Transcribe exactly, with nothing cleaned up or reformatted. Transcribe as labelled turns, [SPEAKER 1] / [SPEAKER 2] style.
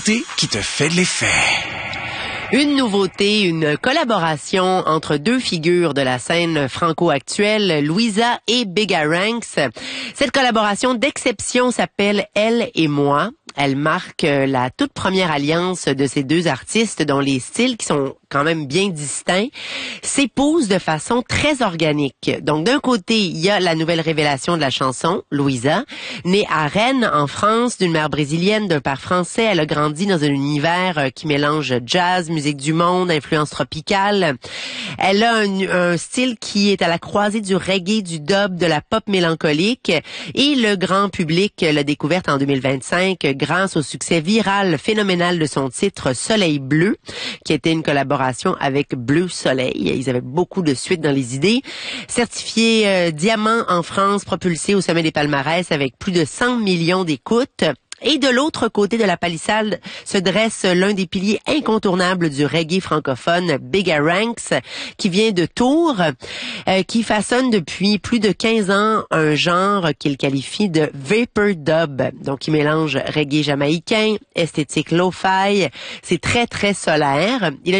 [SPEAKER 1] nouveauté qui te fait de l'effet.
[SPEAKER 2] Une nouveauté, une collaboration entre deux figures de la scène franco-actuelle, Louisa et Bigga Ranks. Cette collaboration d'exception s'appelle Elle et moi. Elle marque la toute première alliance de ces deux artistes dont les styles, qui sont quand même bien distincts, s'épousent de façon très organique. Donc d'un côté, il y a la nouvelle révélation de la chanson, Louisa, née à Rennes, en France, d'une mère brésilienne, d'un père français. Elle a grandi dans un univers qui mélange jazz, musique du monde, influence tropicale. Elle a un, un style qui est à la croisée du reggae, du dub, de la pop mélancolique, et le grand public l'a découverte en deux mille vingt-cinq grâce au succès viral phénoménal de son titre Soleil bleu, qui était une collaboration avec Bleu Soleil. Ils avaient beaucoup de suite dans les idées. Certifié euh, diamant en France, propulsé au sommet des palmarès avec plus de cent millions d'écoutes. Et de l'autre côté de la palissade se dresse l'un des piliers incontournables du reggae francophone, Bigga Ranks, qui vient de Tours, euh, qui façonne depuis plus de quinze ans un genre qu'il qualifie de vapor dub. Donc, il mélange reggae jamaïcain, esthétique lo-fi. C'est très, très solaire. Il a